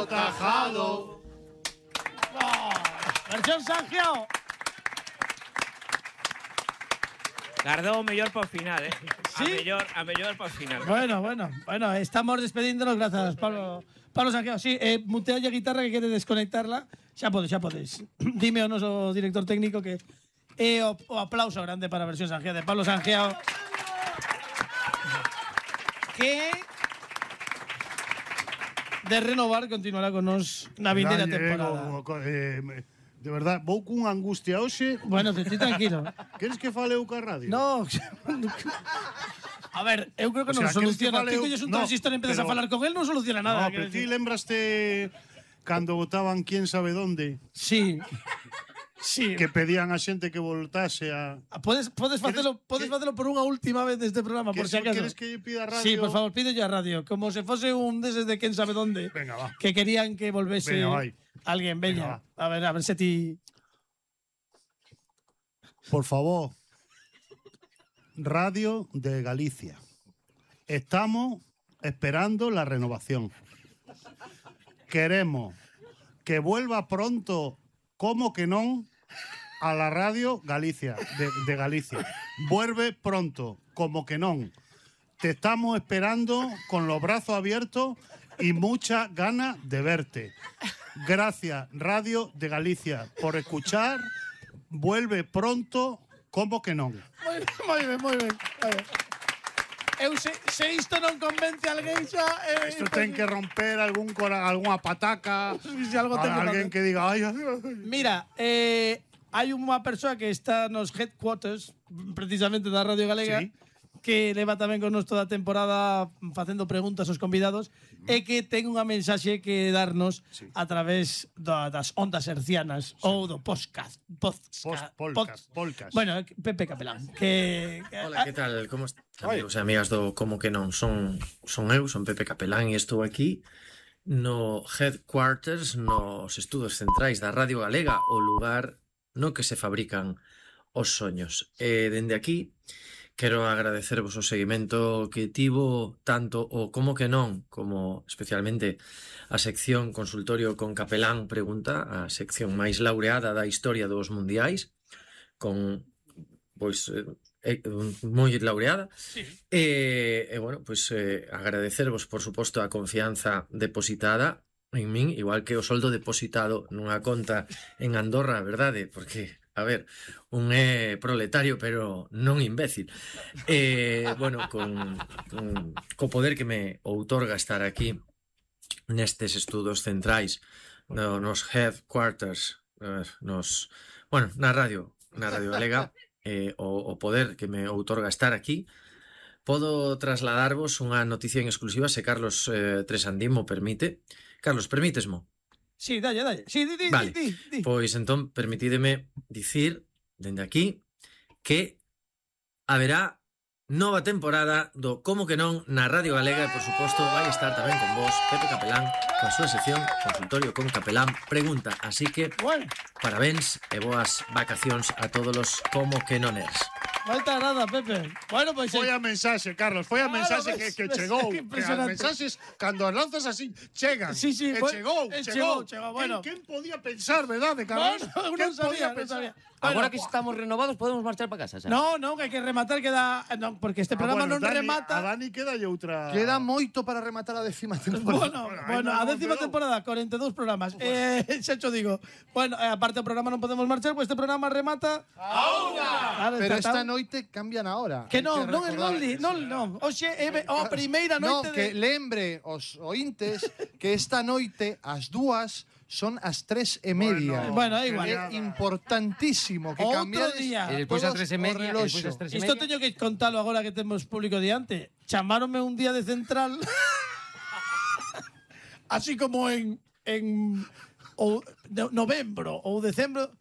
tajado. Versión Sangiao. Gardou o mellor para o final, Sí? A mellor para o final. Bueno, estamos despedíndonos, grazas, Pablo Sangiao. Sí, mutealle a guitarra que quere desconectarla. Xa podes. Dime ao noso director técnico que o aplauso grande para a versión Sangiao de Pablo Sangiao. Que de renovar continuará con nos na vindeira temporada. De verdad, vou cunha angustia hoxe. Bueno, te estoy tranquilo. Queres que fale eu ca radio? No. A ver, eu creo que non soluciona. Ti colles un transistor e empezas a falar con él, non soluciona nada. No, pero ti lembraste cando votaban quién sabe dónde? Sí. Que pedían a xente que voltase a... Podes facelo por unha última vez deste programa, por si acaso. Queres que lle pida a radio? Sí, por favor, pídelle a radio. Como se fose un deses de quién sabe dónde. Venga, va. Que querían que volvese alguén. Veña. A ver se ti... Por favor. Radio de Galicia. Estamos esperando la renovación. Queremos que vuelva pronto, como que non, a la radio Galicia, de Galicia. Vuelve pronto, como que non. Te estamos esperando con los brazos abiertos y mucha ganas de verte. Gracias, Radio de Galicia, por escuchar. Vuelve pronto, como que non. Moi ben. Eu se isto non convence a alguén xa... Isto ten que romper algunha pataca, alguén que diga... Ay, mira, hai unha persoa que está nos headquarters, precisamente da Radio Galega, sí, que leva tamén con nos toda a temporada facendo preguntas aos convidados e que ten unha mensaxe que darnos a través das ondas hercianas ou do podcast. Bueno, Pepe Capelán. Hola, que tal? Como están, amigos e amigas do Como que non? Son Pepe Capelán e estou aquí no headquarters, nos estudos centrais da Radio Galega, o lugar no que se fabrican os soños. E dende aquí quero agradecervos o seguimento que tivo tanto o Como que non, como especialmente a sección Consultorio con Capelán Pregunta, a sección máis laureada da historia dos mundiais, con, pois, moi laureada. Sí. E bueno, pois, agradecervos, por suposto, a confianza depositada en min, igual que o soldo depositado nunha conta en Andorra, verdade? Porque... A ver, un é proletario, pero non imbécil. Bueno, co poder que me outorga estar aquí nestes estudos centrais, nos headquarters, na radio Galega, o poder que me outorga estar aquí, podo trasladarvos unha noticia en exclusiva se Carlos Tresandín mo permite. Carlos, permítesmo? Sí, dalle. Sí, vale. Di. Pois entón, permitídeme dicir, dende aquí, que haberá nova temporada do Como que non na Radio Galega e, por suposto, vai estar tamén con vos, Pepe Capelán, con a súa sección Consultorio con Capelán Pregunta. Así que, parabéns e boas vacacións a todos os Como que noners. Falta nada, Pepe. Bueno, pois... Foi a mensaxe, Carlos, foi a mensaxe que chegou. As mensaxes, cando as lanzas así, chegan. Sí, chegou. Bueno. Quen podía pensar, verdade, Carlos? Non sabía. Agora que estamos renovados, podemos marchar para casa, xa? Non, hai que rematar, porque este programa non remata. A Dani queda outra... Queda moito para rematar a 10ª temporada. Bueno, a 10ª temporada, 42 programas. Xa cho digo. Bueno, aparte do programa non podemos marchar, pois este programa remata... ¡Auna! Pero esta noite cambian a hora. Que non. Oxe, a primeira noite... Non, que lembre os ointes que esta noite, as 2, son as 3:30. Bueno, é igual. É importantísimo que cambiades. E despois as 3:30. Isto teño que contalo agora que temos público diante. Chamáronme un día de central así como en novembro ou decembro.